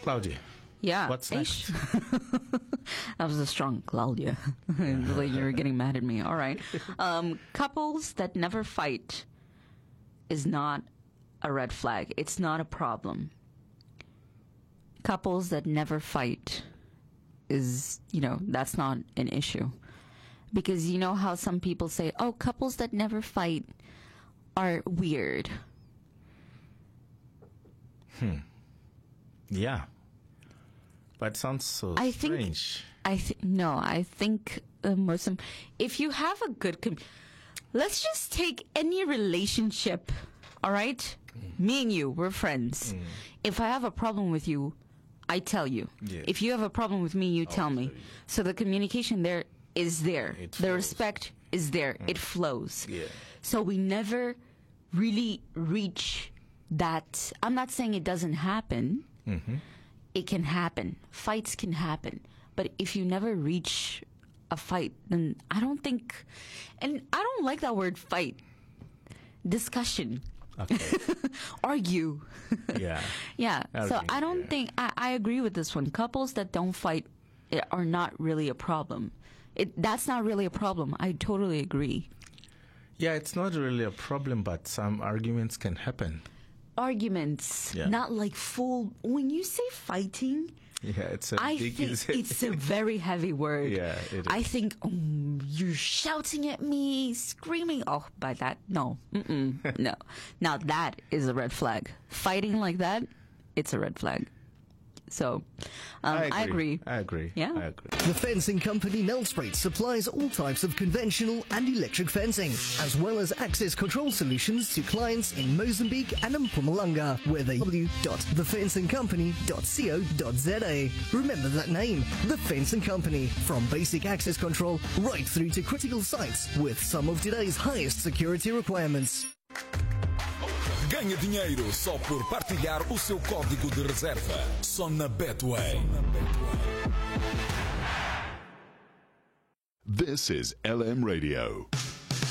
Claudia. Yeah. What's next? That was a strong Claudia. Like you were getting mad at me. All right. Couples that never fight is not a red flag. It's not a problem. Couples that never fight is, that's not an issue. Because you know how some people say, oh, couples that never fight are weird. Yeah. But it sounds so strange. I think if you have a good, let's just take any relationship, all right? Me and you, we're friends. If I have a problem with you, I tell you. Yeah. If you have a problem with me, you tell me. So the communication there is there. The respect is there. It flows. Yeah. So we never really reach that. I'm not saying it doesn't happen. It can happen. Fights can happen. But if you never reach a fight, then I don't think, and I don't like that word fight. Discussion. Okay. Argue. Yeah. Yeah. So Argue, I don't think, I agree with this one. Couples that don't fight are not really a problem. That's not really a problem. I totally agree. Yeah, it's not really a problem, but some arguments can happen. Arguments, Yeah. not like full. When you say fighting, Yeah, it's a I big... think it's a very heavy word. Yeah, it is. I think you're shouting at me, screaming. Oh, by that, no. No. Now that is a red flag. Fighting like that, it's a red flag. So, I agree. I Yeah. agree. The Fencing Company Nelspruit supplies all types of conventional and electric fencing, as well as access control solutions to clients in Mozambique and Mpumalanga, where they www.thefencingcompany.co.za. Remember that name, The Fencing Company. From basic access control right through to critical sites with some of today's highest security requirements. Ganhe dinheiro só por partilhar o seu código de reserva. Só na Betway. This is LM Radio.